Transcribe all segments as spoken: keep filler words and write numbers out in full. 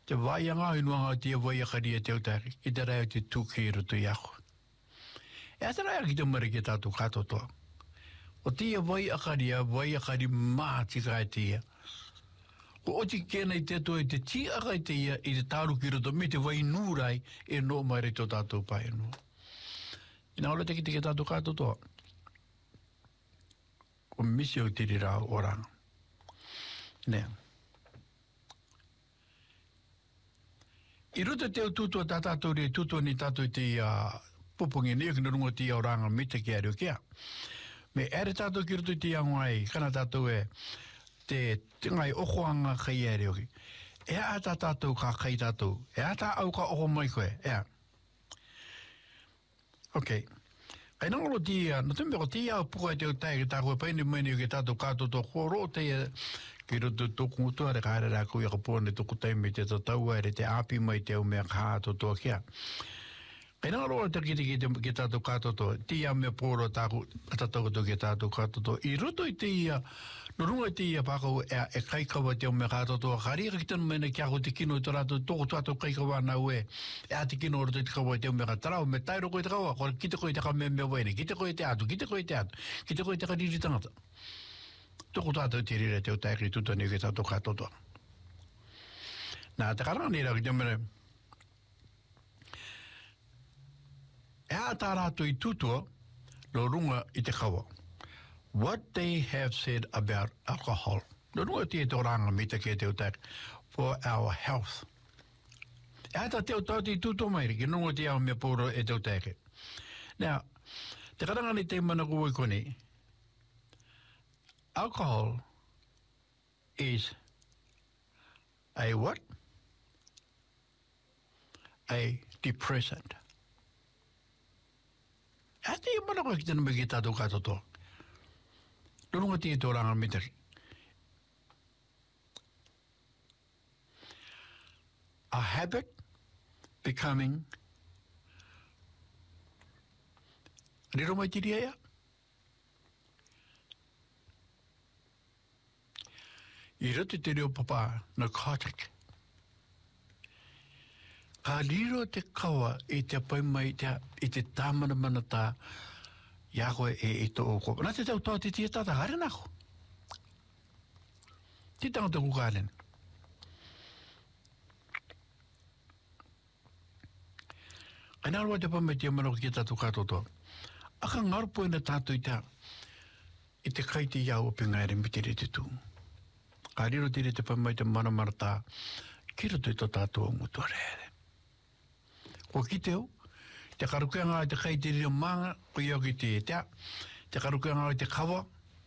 Te vai anga i nuanga tia vai a kari e te utari, ki te reo te tūki rutu i ako. E ata rai ki te mara ki tātou katotoa. O tia vai a kari a vai a kari maa tika e tia. Ko oti kena i te toi te ti aka i te ia i te tāru ki rutu, me te vai nūrai e no mai re tō tātou pai no. Ina ola te ki te ki tātou katotoa. Ko misi o tiri rā oranga. Nea. I ruta te o tutua tā tātou re tutua ni tātou te uh, pupungi ni kina rungo te oranga mita ki aru kia. Me ere tātou ki ruta te angai, kana tātou e te tingai okoanga kai aru ki. E a tā tātou ka kai tātou. E a tā au ka oko mai koe. E a. Ok. Kai nangolo ti a, no tumbe ko ti a puka te o tai ki tā koe paini mweni ki tātou kātou tō koro te ki roto tōku utua re kāre rā kui a kapone tōku taimi te tataua re te api mai te au mea kātou tō kia. Kai nangolo te kiti ki tātou kātou tō, ti a mea pōro tāku tatau tō ki tātou kātou tō. I roto i te ia, no runga te ia pākau e, e kaikawa te au mea kātou tō. Kari ka ki tanu mena ki ako te kino i tō rātou tōku tātou kaikawa nau e. E a te kino roto i te kawa te au mea katarau, me tairo koe te kawa, kore kite koe te ka mea mea waine, kite koe te atu, kite koe te atu, kite koe te ka riri tangata. Tōku tātou te rire te o taikri tutani ki tātou kātou tō. Nā, te karanga nira ki te mene, e a tā rātou i tutua, lo runga i te kawa. What they have said about alcohol. Lo runga ti e tō ranga mita ki te o taikri, for our health. E a tā te o tātou i tutua mairi, ki runga ti au mea pōro e te o taikri. Now, te karanga ni te mana kua i koni, alcohol is a what? A depressant. Ate i mana koe ki tana me ki tātou kātoto. Nurunga ti e tō ranga mitari. A habit becoming riro mai tiri ea? I rata te reo papa narcotic. Ka riro te kawa i te pai mai te, i te tāmana mana tā ia koe e i tō oko. Nā te tau tō te tia tāta hare nako. Ti tangata kukaren. Kai nārua te pai mai tia manoko ki tātou kātotoa. Aka ngarupo ina tātou i tā i te kai te iau o pingaere mitire te tū. Ka riro tiri te pai mai te mana mana tā ki roto i tō tātou o mutua rere. Ko ki te o, te karukia ngā te kai te riro manga, ko iau ki te etea, te karukia ngā te kawa,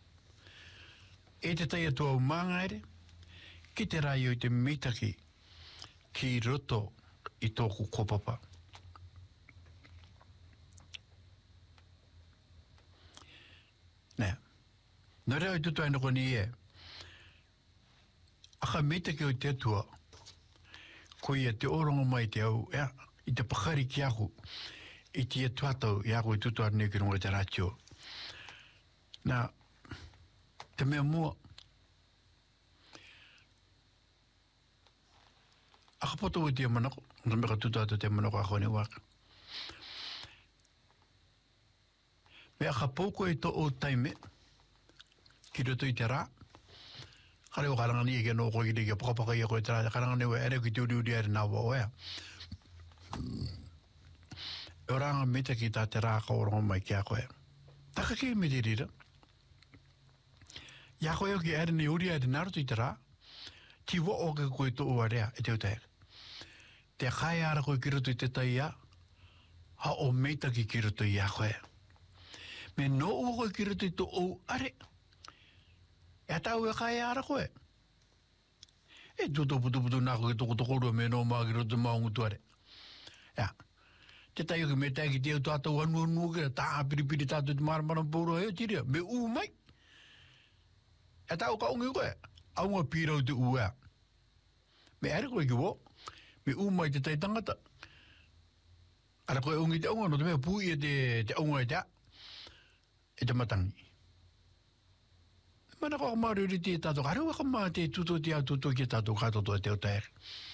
e te tai atua o manga ere, ki te rai o te mitaki ki roto i tōku kopapa. Nea, nā reo i tutu aina koni e, aka mitaki o te atua, ko ia te orongo mai te au, ea, i te pakari ki aku, i te atuatau i aku i tutu ane ki runga te ratio. Nā, te mea mua, aka poto o te manako, nā meka tutu atu te manako a kone waka. Me aka pouko e to o taime, ki roto i te rā, kare o karanga ni e ke no koe ki te ke pakapaka i a koe te rā, karanga ni o ere ki te uri uri ere nā wa oea. E oranga mita ki tā te rā ka orongo mai ki a koe. Taka ki me te rira. Ia koe o ki ere ni uri ere naruto i te rā, ti wa o ke koe to ua rea e te o te te kai ara koe ki roto i te tai a, ha o mita ki ki roto i a koe. Me no ua koe ki roto i to o are. E tau e kai ara koe. E tuto putu putu nā koe toko toko rua me no maa ki roto maungu tuare. Ea. Te tai o ki me tai ki te au tātou anu anu kira, tā piripiri tātou te maramana pōro heo tiria, me u mai. E tau ka ungi koe, aunga pīrau te u ea. Me ere koe ki wo, me u mai te tai tangata. Ara koe ungi te aunga, no te mea pui e te, te aunga e te a, e te matangi. Mana kua maru ri te tātou, kare waka maa te tuto te au tuto ki tātou katoto e te o taere.